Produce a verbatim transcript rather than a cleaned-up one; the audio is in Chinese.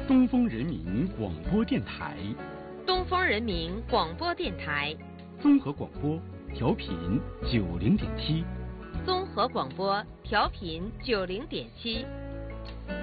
东风人民广播电台， 东风人民广播电台， 综合广播调频九零点七， 综合广播调频九零点七。